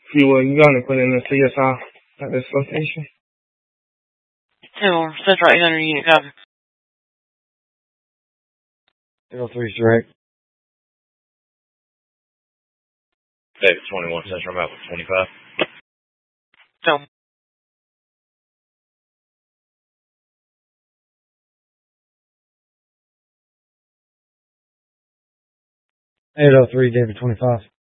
You got to put in the CSI at this location. 2, Central 800 unit copy. 03 direct. David 21 Central, I'm out with 25. So. 803 David 25.